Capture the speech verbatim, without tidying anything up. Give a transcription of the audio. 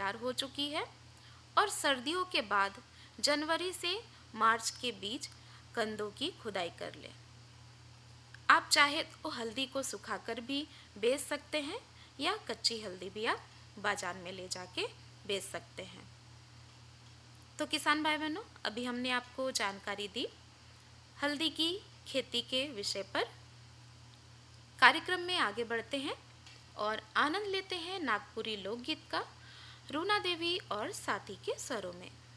तैयार हो चुकी है और सर्दियों के बाद जनवरी से मार्च के बीच कंदों की खुदाई कर लें। आप चाहे तो हल्दी को सुखाकर भी बेच सकते हैं या कच्ची हल्दी भी आप बाजार में ले जाके बेच सकते हैं। तो किसान भाई बहनों, अभी हमने आपको जानकारी दी हल्दी की खेती के विषय पर। कार्यक्रम में आगे बढ़ते हैं और आनंद लेते हैं नागपुरी लोकगीत का, रूना देवी और साथी के स्वरों में।